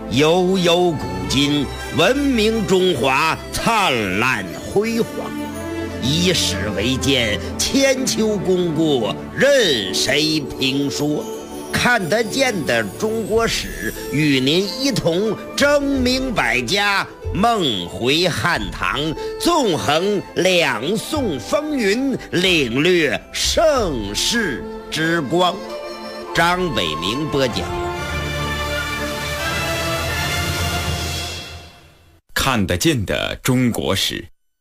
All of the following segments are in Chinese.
悠悠古今，文明中华灿烂辉煌。以史为鉴，千秋功过任谁评说。看得见的中国史，与您一同争明百家，梦回汉唐，纵横两宋风云，领略盛世之光。张伟明播讲。 看得见的中国史，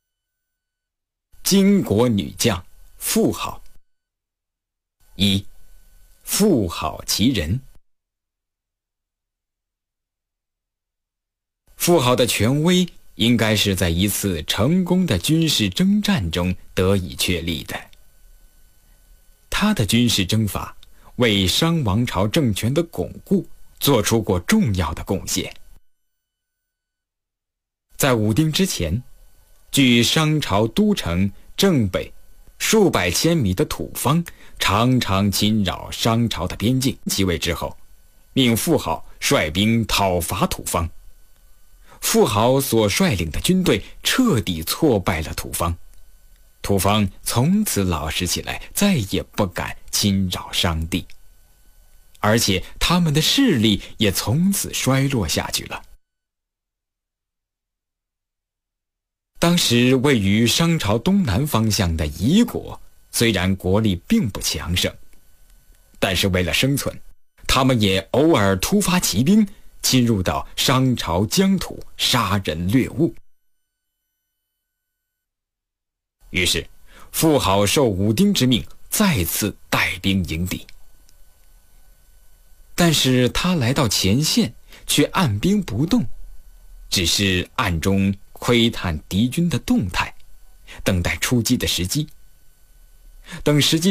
巾帼女将妇好。一、妇好其人。妇好的权威应该是在一次成功的军事征战中得以确立的。他的军事征伐为商王朝政权的巩固做出过重要的贡献。在武丁之前，距商朝都城正北数百千米的土方常常侵扰商朝的边境。即位之后，命妇好率兵讨伐土方。妇好所率领的军队彻底挫败了土方，土方从此老实起来，再也不敢侵扰商地，而且他们的势力也从此衰落下去了。当时位于商朝东南方向的夷国，虽然国力并不强盛，但是为了生存，他们也偶尔突发骑兵，侵入到商朝疆土，杀人掠物。于是妇好受武丁之命，再次带兵迎敌。但是他来到前线，却按兵不动，只是暗中窥探敌军的动态，等待出击的时机。等时机